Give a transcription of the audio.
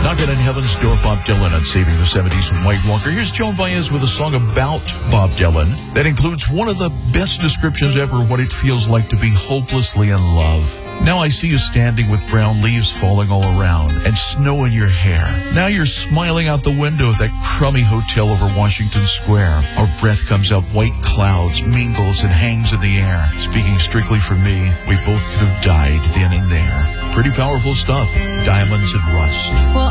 Knocking on Heaven's Door, Bob Dylan on Saving the 70s with White Walker. Here's Joan Baez with a song about Bob Dylan that includes one of the best descriptions ever, what it feels like to be hopelessly in love. Now I see you standing with brown leaves falling all around and snow in your hair. Now you're smiling out the window of that crummy hotel over Washington Square. Our breath comes out white clouds, mingles, and hangs in the air. Speaking strictly for me, we both could have died then and there. Pretty powerful stuff. Diamonds and Rust. Well,